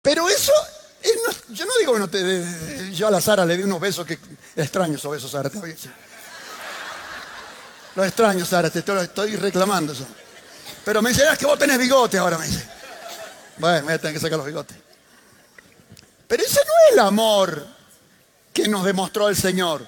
Pero eso, yo no digo que no te... Yo a la Sara le di unos besos que... Extraño esos besos, Sara. Lo extraño, Sara, te estoy reclamando eso. Pero me dice, es que vos tenés bigote ahora, me dice. Bueno, me voy a tener que sacar los bigotes. Pero ese no es el amor que nos demostró el Señor.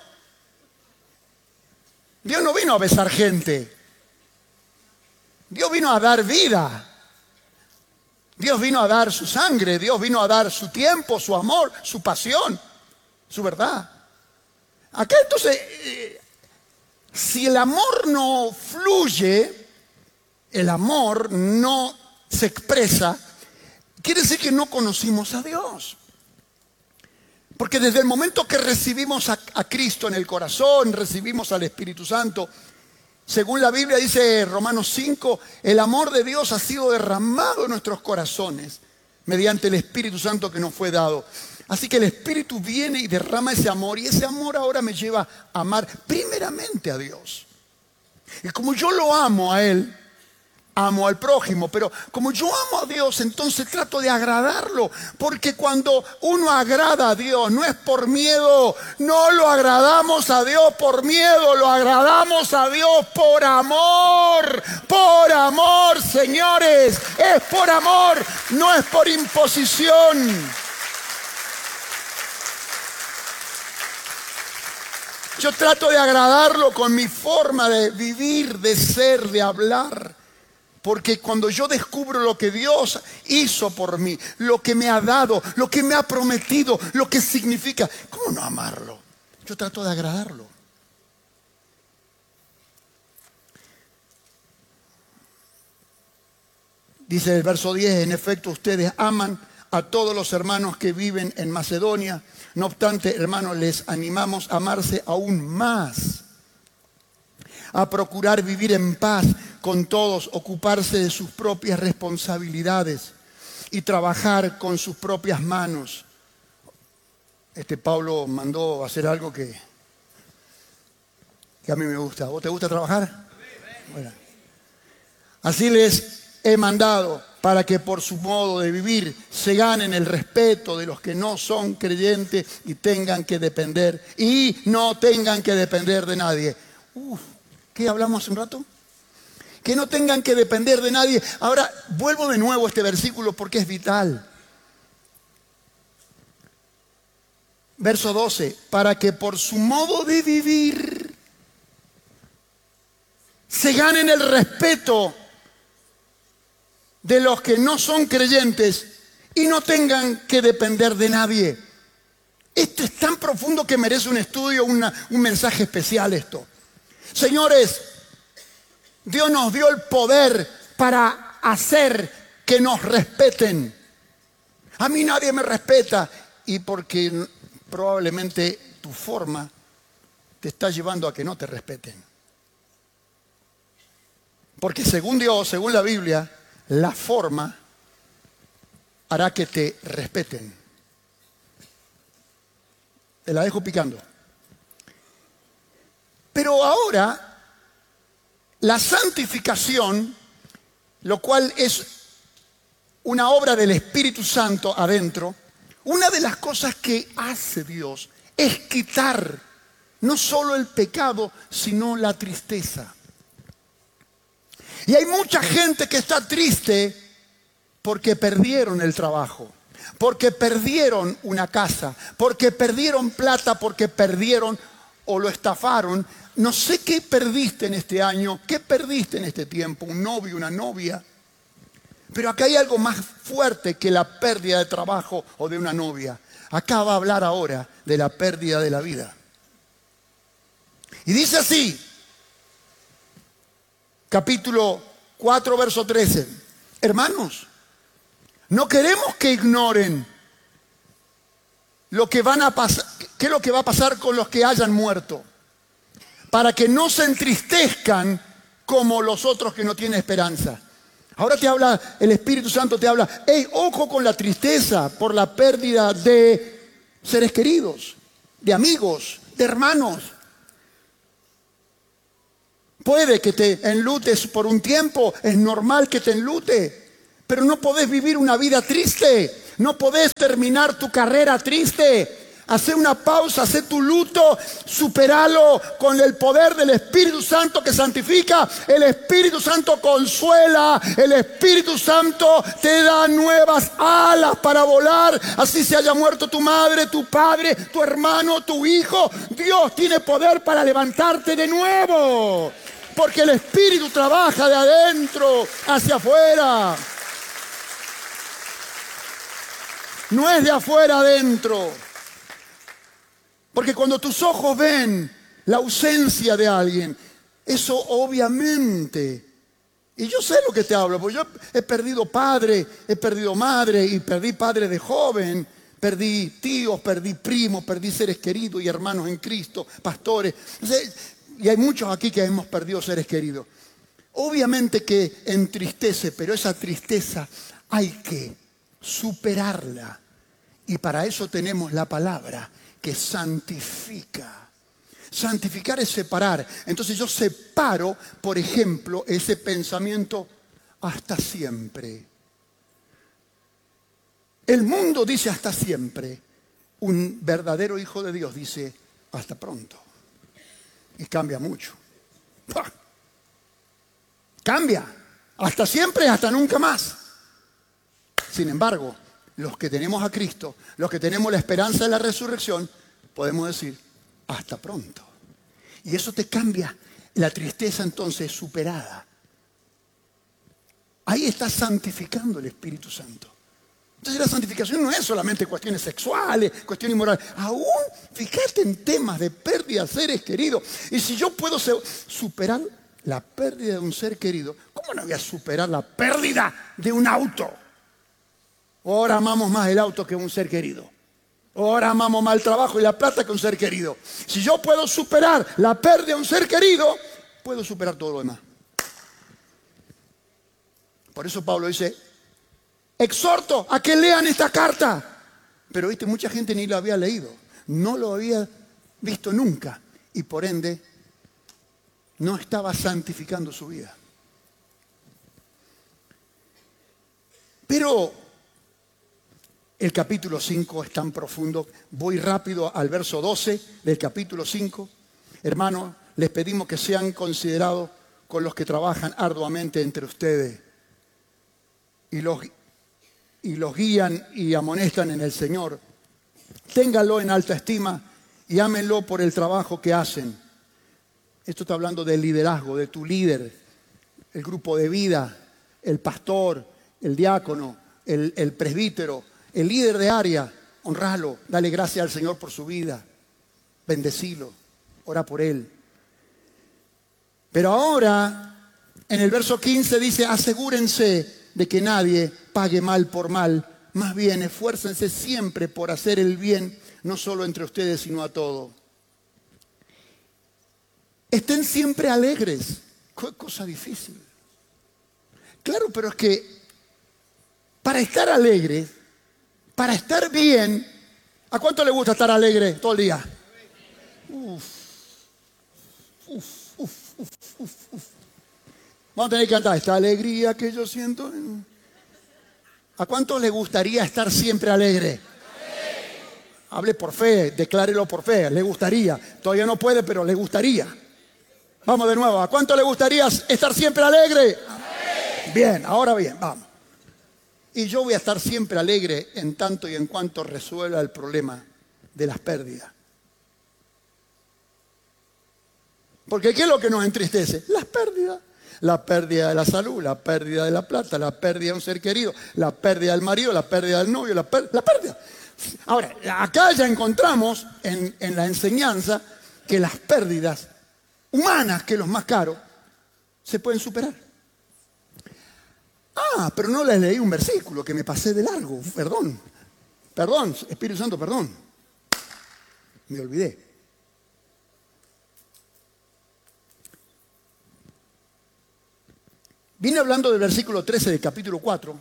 Dios no vino a besar gente. Dios vino a dar vida. Dios vino a dar su sangre. Dios vino a dar su tiempo, su amor, su pasión, su verdad. Acá entonces, si el amor no fluye, el amor no se expresa, quiere decir que no conocimos a Dios. Porque desde el momento que recibimos a Cristo en el corazón, recibimos al Espíritu Santo, según la Biblia dice Romanos 5, el amor de Dios ha sido derramado en nuestros corazones mediante el Espíritu Santo que nos fue dado. Así que el Espíritu viene y derrama ese amor, y ese amor ahora me lleva a amar primeramente a Dios. Y como yo lo amo a Él, amo al prójimo, pero como yo amo a Dios, entonces trato de agradarlo, porque cuando uno agrada a Dios no es por miedo, no lo agradamos a Dios por miedo, lo agradamos a Dios por amor, señores, es por amor, no es por imposición. Yo trato de agradarlo con mi forma de vivir, de ser, de hablar. Porque cuando yo descubro lo que Dios hizo por mí, lo que me ha dado, lo que me ha prometido, lo que significa, ¿cómo no amarlo? Yo trato de agradarlo. Dice el verso 10, en efecto ustedes aman a todos los hermanos que viven en Macedonia. No obstante, hermanos, les animamos a amarse aún más, a procurar vivir en paz con todos, ocuparse de sus propias responsabilidades y trabajar con sus propias manos. Pablo mandó hacer algo que a mí me gusta. ¿Vos te gusta trabajar? Bueno. Así les he mandado para que por su modo de vivir se ganen el respeto de los que no son creyentes y no tengan que depender de nadie. ¿Qué hablamos hace un rato? Que no tengan que depender de nadie. Ahora, vuelvo de nuevo a este versículo porque es vital. Verso 12. Para que por su modo de vivir se ganen el respeto de los que no son creyentes y no tengan que depender de nadie. Esto es tan profundo que merece un estudio, un mensaje especial esto. Señores, Dios nos dio el poder para hacer que nos respeten. A mí nadie me respeta, y porque probablemente tu forma te está llevando a que no te respeten. Porque según Dios, según la Biblia, la forma hará que te respeten. Te la dejo picando. Pero ahora, la santificación, lo cual es una obra del Espíritu Santo adentro, una de las cosas que hace Dios es quitar no solo el pecado, sino la tristeza. Y hay mucha gente que está triste porque perdieron el trabajo, porque perdieron una casa, porque perdieron plata, porque perdieron o lo estafaron. No sé qué perdiste en este año, qué perdiste en este tiempo, un novio, una novia. Pero acá hay algo más fuerte que la pérdida de trabajo o de una novia. Acá va a hablar ahora de la pérdida de la vida. Y dice así, capítulo 4, verso 13. Hermanos, no queremos que ignoren lo que van a pasar, qué es lo que va a pasar con los que hayan muerto, para que no se entristezcan como los otros que no tienen esperanza. Ahora te habla, el Espíritu Santo te habla, ojo con la tristeza por la pérdida de seres queridos, de amigos, de hermanos. Puede que te enlutes por un tiempo, es normal que te enlute, pero no podés vivir una vida triste. No podés terminar tu carrera triste. Hacé una pausa, hacé tu luto, superalo con el poder del Espíritu Santo que santifica. El Espíritu Santo consuela, el Espíritu Santo te da nuevas alas para volar. Así se haya muerto tu madre, tu padre, tu hermano, tu hijo. Dios tiene poder para levantarte de nuevo, porque el Espíritu trabaja de adentro hacia afuera. No es de afuera adentro. Porque cuando tus ojos ven la ausencia de alguien, eso obviamente, y yo sé lo que te hablo, porque yo he perdido padre, he perdido madre y perdí padre de joven, perdí tíos, perdí primos, perdí seres queridos y hermanos en Cristo, pastores. Y hay muchos aquí que hemos perdido seres queridos. Obviamente que entristece, pero esa tristeza hay que superarla. Y para eso tenemos la palabra que santifica. Santificar es separar. Entonces yo separo, por ejemplo, ese pensamiento hasta siempre. El mundo dice hasta siempre. Un verdadero hijo de Dios dice hasta pronto. Y cambia mucho. ¡Pah! Cambia. Hasta siempre, hasta nunca más. Sin embargo, los que tenemos a Cristo, los que tenemos la esperanza de la resurrección, podemos decir, hasta pronto. Y eso te cambia. La tristeza entonces es superada. Ahí está santificando el Espíritu Santo. Entonces la santificación no es solamente cuestiones sexuales, cuestiones morales. Aún, fíjate en temas de pérdida de seres queridos. Y si yo puedo superar la pérdida de un ser querido, ¿cómo no voy a superar la pérdida de un auto? Ahora amamos más el auto que un ser querido. Ahora amamos más el trabajo y la plata que un ser querido. Si yo puedo superar la pérdida de un ser querido, puedo superar todo lo demás. Por eso Pablo dice, exhorto a que lean esta carta. Pero viste, mucha gente ni lo había leído. No lo había visto nunca. Y por ende, no estaba santificando su vida. Pero el capítulo 5 es tan profundo. Voy rápido al verso 12 del capítulo 5. Hermanos, les pedimos que sean considerados con los que trabajan arduamente entre ustedes y los guían y amonestan en el Señor. Ténganlo en alta estima y ámenlo por el trabajo que hacen. Esto está hablando del liderazgo, de tu líder, el grupo de vida, el pastor, el diácono, el presbítero, el líder de área. Honralo, dale gracias al Señor por su vida, bendecilo, ora por él. Pero ahora, en el verso 15 dice, asegúrense de que nadie pague mal por mal, más bien esfuércense siempre por hacer el bien, no solo entre ustedes, sino a todos. Estén siempre alegres. Qué cosa difícil. Claro, pero es que para estar alegres, para estar bien, ¿a cuánto le gusta estar alegre todo el día? Vamos a tener que cantar esta alegría que yo siento. ¿A cuánto le gustaría estar siempre alegre? Hable por fe, declárelo por fe. Le gustaría. Todavía no puede, pero le gustaría. Vamos de nuevo. ¿A cuánto le gustaría estar siempre alegre? Bien, ahora bien, vamos. Y yo voy a estar siempre alegre en tanto y en cuanto resuelva el problema de las pérdidas. Porque ¿qué es lo que nos entristece? Las pérdidas. La pérdida de la salud, la pérdida de la plata, la pérdida de un ser querido, la pérdida del marido, la pérdida del novio, la pérdida. Ahora, acá ya encontramos en la enseñanza que las pérdidas humanas, que es lo más caro, se pueden superar. Pero no les leí un versículo, que me pasé de largo. Perdón, Espíritu Santo, perdón. Me olvidé. Vine hablando del versículo 13 del capítulo 4.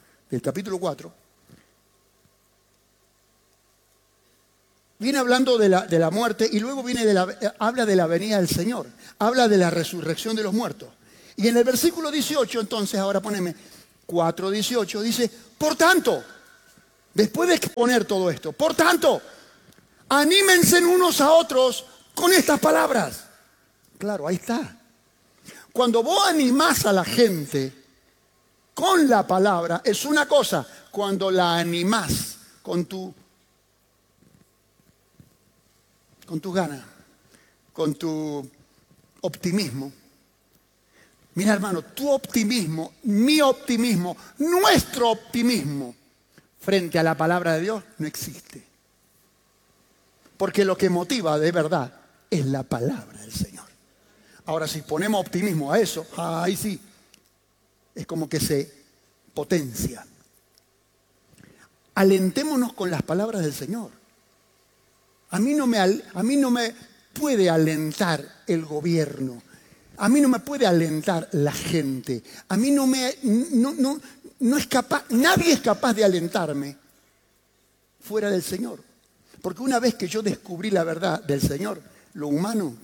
Viene hablando de la muerte y luego habla de la venida del Señor. Habla de la resurrección de los muertos. Y en el versículo 18, entonces, ahora poneme 4:18, dice, por tanto, Después de exponer todo esto. Por tanto, anímense unos a otros con estas palabras. Claro, ahí está. Cuando vos animás a la gente con la palabra, es una cosa. Cuando la animás con tus ganas, con tu optimismo. Mira, hermano, tu optimismo, mi optimismo, nuestro optimismo frente a la palabra de Dios no existe. Porque lo que motiva de verdad es la palabra del Señor. Ahora, si ponemos optimismo a eso, ahí sí, es como que se potencia. Alentémonos con las palabras del Señor. A mí no me puede alentar el gobierno. A mí no me puede alentar la gente. A mí no es capaz, nadie es capaz de alentarme fuera del Señor. Porque una vez que yo descubrí la verdad del Señor, lo humano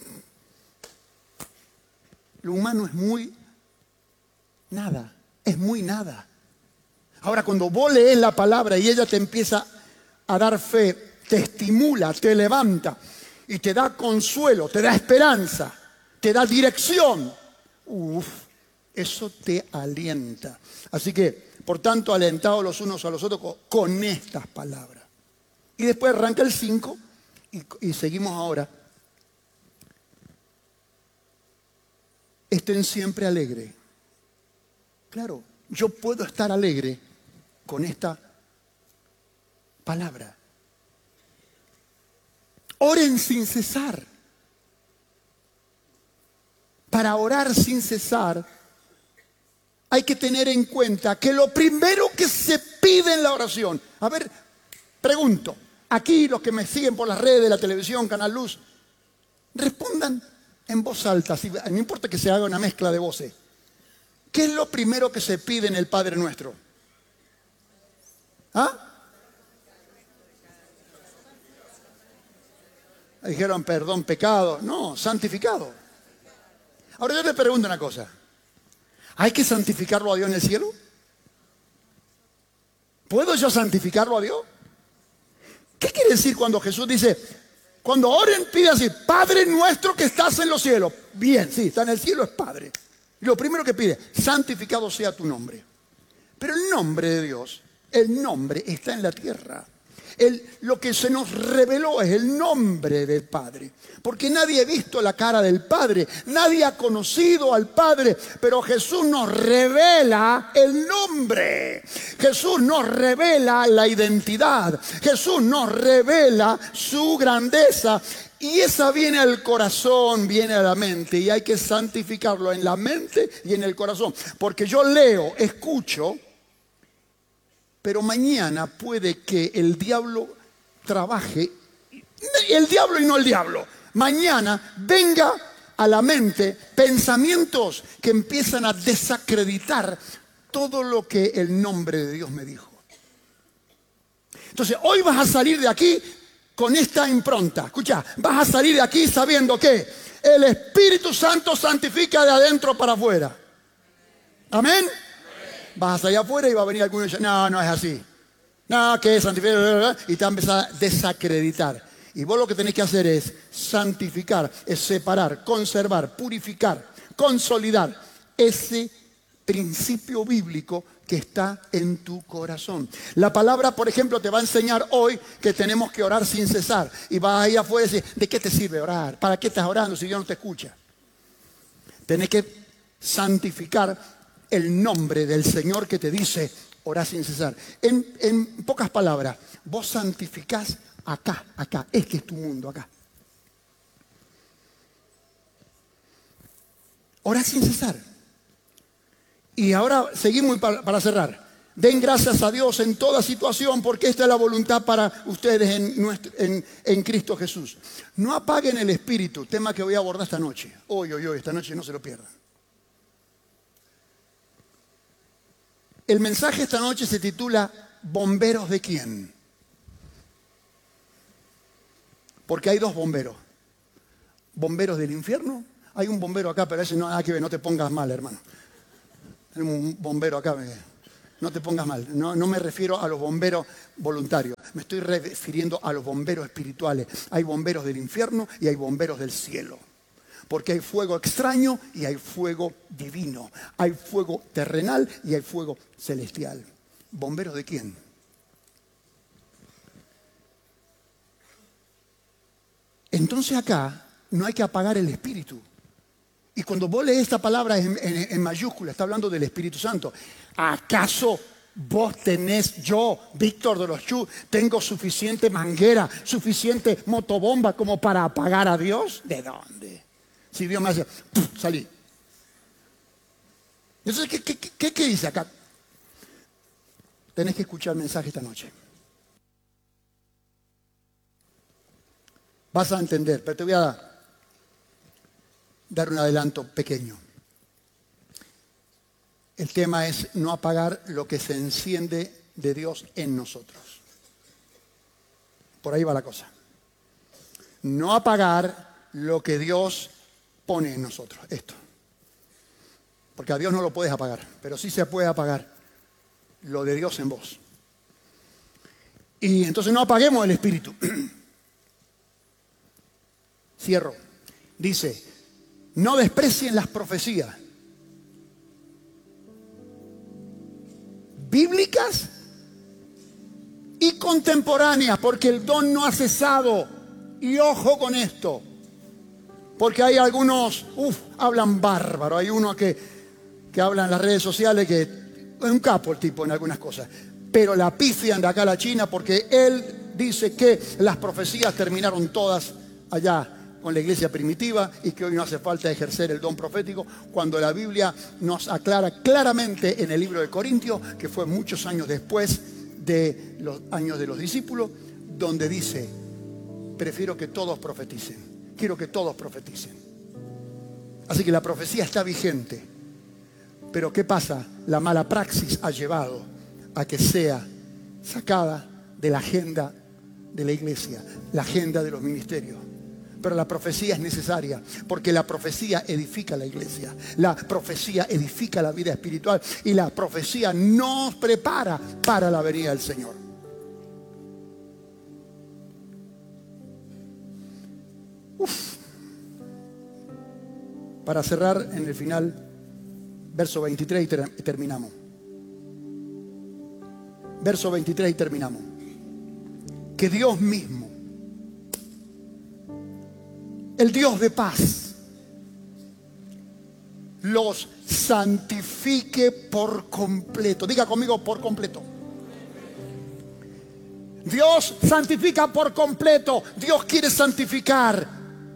es muy nada, es muy nada. Ahora, cuando vos lees la palabra y ella te empieza a dar fe, te estimula, te levanta y te da consuelo, te da esperanza, te da dirección, eso te alienta. Así que, por tanto, alentados los unos a los otros con estas palabras. Y después arranca el 5 y seguimos ahora. Estén siempre alegres. Claro, yo puedo estar alegre con esta palabra. Oren sin cesar. Para orar sin cesar, hay que tener en cuenta que lo primero que se pide en la oración. A ver, pregunto, aquí los que me siguen por las redes de la televisión, Canal Luz, respondan en voz alta, no importa que se haga una mezcla de voces. ¿Qué es lo primero que se pide en el Padre Nuestro? ¿Ah? Dijeron perdón, pecado. No, santificado. Ahora yo te pregunto una cosa. ¿Hay que santificarlo a Dios en el cielo? ¿Puedo yo santificarlo a Dios? ¿Qué quiere decir cuando Jesús dice, cuando oren, pide así, Padre nuestro que estás en los cielos? Bien, sí, está en el cielo, es Padre. Y lo primero que pide, santificado sea tu nombre. Pero el nombre de Dios, el nombre está en la tierra. Lo que se nos reveló es el nombre del Padre. Porque nadie ha visto la cara del Padre, nadie ha conocido al Padre, pero Jesús nos revela el nombre. Jesús nos revela la identidad. Jesús nos revela su grandeza. Y esa viene al corazón, viene a la mente. Y hay que santificarlo en la mente y en el corazón. Porque yo leo, escucho, pero mañana puede que el diablo trabaje, el diablo y no el diablo. Mañana venga a la mente pensamientos que empiezan a desacreditar todo lo que el nombre de Dios me dijo. Entonces, hoy vas a salir de aquí con esta impronta. Escucha, vas a salir de aquí sabiendo que el Espíritu Santo santifica de adentro para afuera. Amén. Vas allá afuera y va a venir alguno y dice, no, no es así. No, que es santificar. Y te va a empezar a desacreditar. Y vos lo que tenés que hacer es santificar, es separar, conservar, purificar, consolidar ese principio bíblico que está en tu corazón. La palabra, por ejemplo, te va a enseñar hoy que tenemos que orar sin cesar. Y vas ahí afuera y decir, ¿de qué te sirve orar? ¿Para qué estás orando si Dios no te escucha? Tenés que santificar el nombre del Señor que te dice orar sin cesar. En pocas palabras, vos santificás acá, este es tu mundo, acá. Orá sin cesar. Y ahora seguimos para cerrar. Den gracias a Dios en toda situación porque esta es la voluntad para ustedes en Cristo Jesús. No apaguen el espíritu, tema que voy a abordar esta noche. Hoy, esta noche no se lo pierdan. El mensaje esta noche se titula ¿Bomberos de quién? Porque hay dos bomberos. ¿Bomberos del infierno? Hay un bombero acá, pero ese no, nada que ver, no te pongas mal, hermano. Tenemos un bombero acá. No te pongas mal, no me refiero a los bomberos voluntarios, me estoy refiriendo a los bomberos espirituales. Hay bomberos del infierno y hay bomberos del cielo. Porque hay fuego extraño y hay fuego divino. Hay fuego terrenal y hay fuego celestial. ¿Bomberos de quién? Entonces acá no hay que apagar el espíritu. Y cuando vos lees esta palabra en mayúscula, está hablando del Espíritu Santo. ¿Acaso vos tenés, yo, Víctor de los Chu, tengo suficiente manguera, suficiente motobomba como para apagar a Dios? ¿De dónde? Si Dios me hace, ¡puf!, salí. Entonces, ¿qué dice acá? Tenés que escuchar el mensaje esta noche. Vas a entender, pero te voy a dar un adelanto pequeño. El tema es no apagar lo que se enciende de Dios en nosotros. Por ahí va la cosa. No apagar lo que Dios pone en nosotros. Esto. Porque a Dios no lo puedes apagar, pero sí se puede apagar lo de Dios en vos. Y entonces no apaguemos el espíritu. Cierro. Dice, no desprecien las profecías bíblicas y contemporáneas, porque el don no ha cesado. Y ojo con esto, porque hay algunos, hablan bárbaro. Hay uno que habla en las redes sociales que es un capo el tipo en algunas cosas, pero la pifian de acá a la China, porque él dice que las profecías terminaron todas allá con la iglesia primitiva y que hoy no hace falta ejercer el don profético, cuando la Biblia nos aclara claramente en el libro de Corintios, que fue muchos años después de los años de los discípulos, donde dice, prefiero que todos profeticen, quiero que todos profeticen. Así que la profecía está vigente, pero ¿qué pasa? La mala praxis ha llevado a que sea sacada de la agenda de la iglesia, la agenda de los ministerios. Pero la profecía es necesaria, porque la profecía edifica la iglesia, la profecía edifica la vida espiritual y la profecía nos prepara para la venida del Señor. Para cerrar en el final, verso 23 y terminamos. Verso 23 y terminamos. Que Dios mismo, el Dios de paz, los santifique por completo. Diga conmigo, por completo. Dios santifica por completo. Dios quiere santificar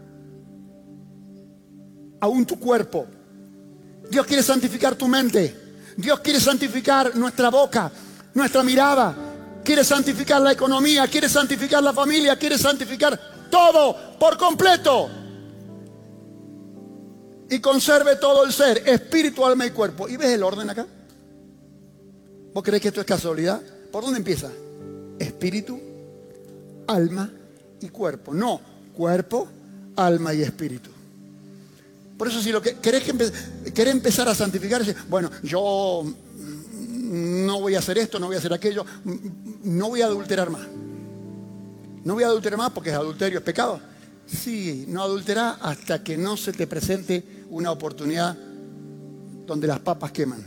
aún tu cuerpo. Dios quiere santificar tu mente. Dios quiere santificar nuestra boca, nuestra mirada. Quiere santificar la economía, quiere santificar la familia, quiere santificar todo por completo. Y conserve todo el ser, espíritu, alma y cuerpo. ¿Y ves el orden acá? ¿Vos creés que esto es casualidad? ¿Por dónde empieza? Espíritu, alma y cuerpo. No, cuerpo, alma y espíritu. Por eso si lo que querés empezar a santificarse, bueno, yo no voy a hacer esto, no voy a hacer aquello, no voy a adulterar más. No voy a adulterar más porque adulterio es pecado. Sí, no adulterá hasta que no se te presente una oportunidad donde las papas queman.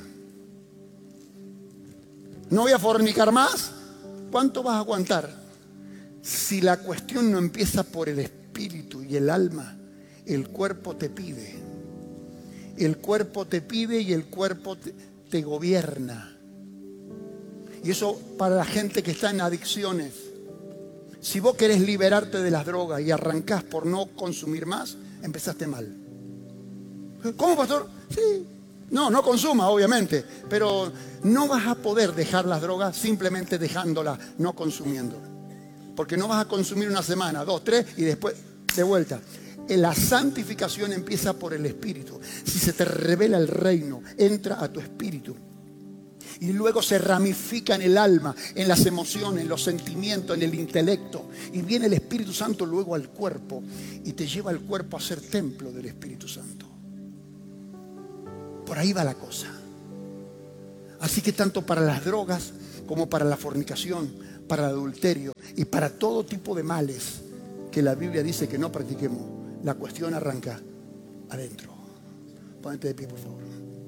No voy a fornicar más. ¿Cuánto vas a aguantar? Si la cuestión no empieza por el espíritu y el alma, el cuerpo te pide. El cuerpo te pide y el cuerpo te gobierna. Y eso para la gente que está en adicciones. Si vos querés liberarte de las drogas y arrancás por no consumir más, empezaste mal. ¿Cómo, pastor? Sí. No consuma, obviamente, pero no vas a poder dejar las drogas simplemente dejándolas, no consumiendo. Porque no vas a consumir una semana, 2, 3 y después de vuelta. La santificación empieza por el espíritu. Si se te revela el reino, entra a tu espíritu. Y luego se ramifica en el alma, en las emociones, en los sentimientos, en el intelecto. Y viene el Espíritu Santo luego al cuerpo y te lleva el cuerpo a ser templo del Espíritu Santo. Por ahí va la cosa. Así que tanto para las drogas como para la fornicación, para el adulterio y para todo tipo de males que la Biblia dice que no practiquemos, la cuestión arranca adentro. Ponete de pie, por favor.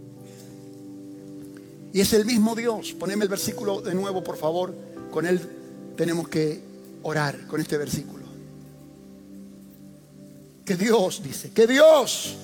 Y es el mismo Dios. Poneme el versículo de nuevo, por favor. Con él tenemos que orar, con este versículo. Que Dios, dice, que Dios.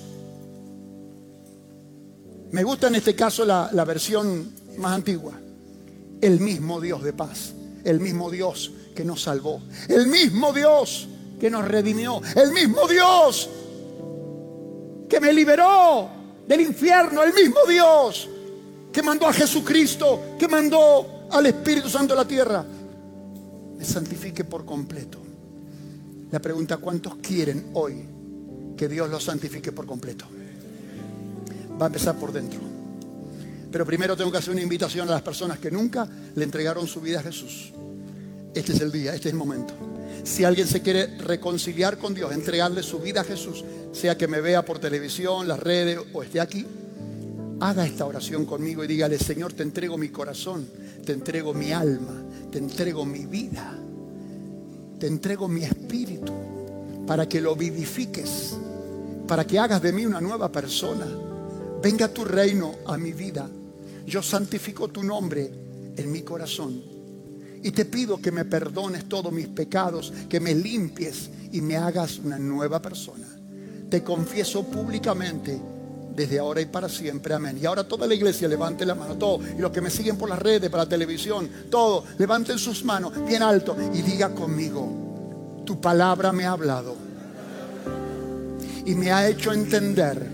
Me gusta en este caso la versión más antigua. El mismo Dios de paz. El mismo Dios que nos salvó. El mismo Dios que nos redimió. El mismo Dios que me liberó del infierno. El mismo Dios que mandó a Jesucristo, que mandó al Espíritu Santo a la tierra, me santifique por completo. La pregunta: ¿cuántos quieren hoy que Dios los santifique por completo? Va a empezar por dentro. Pero primero tengo que hacer una invitación a las personas que nunca le entregaron su vida a Jesús. Este es el día, este es el momento. Si alguien se quiere reconciliar con Dios, entregarle su vida a Jesús, sea que me vea por televisión, las redes o esté aquí, haga esta oración conmigo y dígale: Señor, te entrego mi corazón, te entrego mi alma, te entrego mi vida, te entrego mi espíritu, para que lo vivifiques, para que hagas de mí una nueva persona. Venga tu reino a mi vida. Yo santifico tu nombre en mi corazón. Y te pido que me perdones todos mis pecados, que me limpies y me hagas una nueva persona. Te confieso públicamente desde ahora y para siempre. Amén. Y ahora toda la iglesia levante la mano, todo. Y los que me siguen por las redes, por la televisión, todo, levanten sus manos bien alto y diga conmigo: tu palabra me ha hablado y me ha hecho entender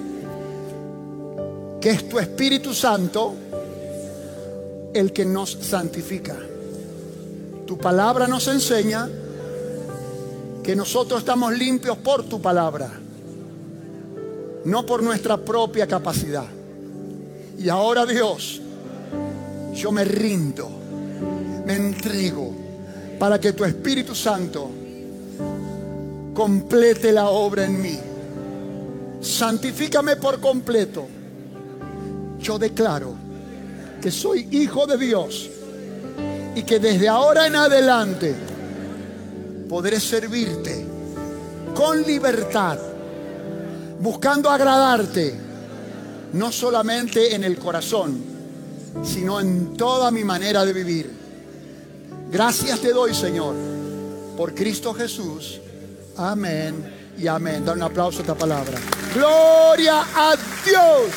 que es tu Espíritu Santo el que nos santifica. Tu palabra nos enseña que nosotros estamos limpios por tu palabra, no por nuestra propia capacidad. Y ahora, Dios, yo me rindo, me entrego para que tu Espíritu Santo complete la obra en mí. Santifícame por completo. Yo declaro que soy hijo de Dios y que desde ahora en adelante podré servirte con libertad, buscando agradarte, no solamente en el corazón, sino en toda mi manera de vivir. Gracias te doy, Señor, por Cristo Jesús. Amén y amén. Da un aplauso a esta palabra. ¡Gloria a Dios!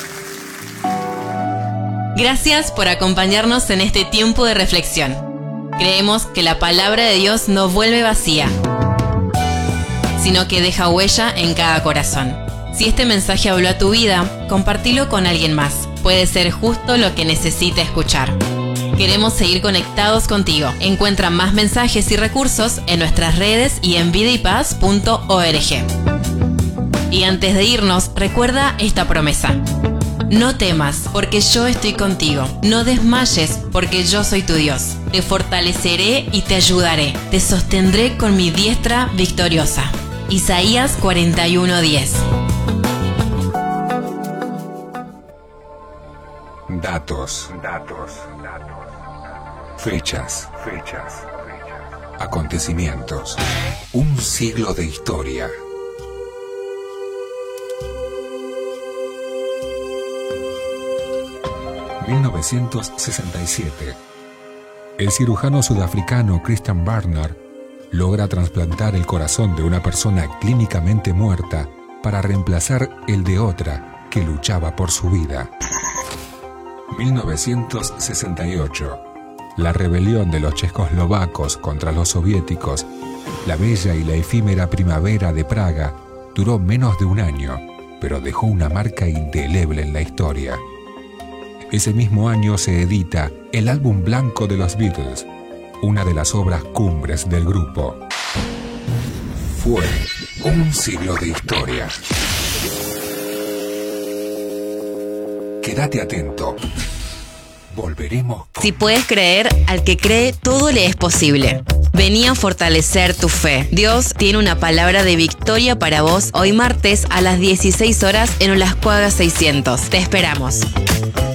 Gracias por acompañarnos en este tiempo de reflexión. Creemos que la palabra de Dios no vuelve vacía, sino que deja huella en cada corazón. Si este mensaje habló a tu vida, compartilo con alguien más. Puede ser justo lo que necesita escuchar. Queremos seguir conectados contigo. Encuentra más mensajes y recursos en nuestras redes y en vidaypaz.org. Y antes de irnos, recuerda esta promesa: no temas, porque yo estoy contigo. No desmayes, porque yo soy tu Dios. Te fortaleceré y te ayudaré. Te sostendré con mi diestra victoriosa. Isaías 41:10. Datos. Fechas. Acontecimientos. Un siglo de historia. ...1967... el cirujano sudafricano Christiaan Barnard logra trasplantar el corazón de una persona clínicamente muerta para reemplazar el de otra que luchaba por su vida. 1968... la rebelión de los checoslovacos contra los soviéticos, la bella y la efímera primavera de Praga, duró menos de un año, pero dejó una marca indeleble en la historia. Ese mismo año se edita el álbum blanco de los Beatles, una de las obras cumbres del grupo. Fue un siglo de historia. Quédate atento. Volveremos. Si puedes creer, al que cree, todo le es posible. Vení a fortalecer tu fe. Dios tiene una palabra de victoria para vos hoy martes a las 16 horas en Olascuaga 600. Te esperamos.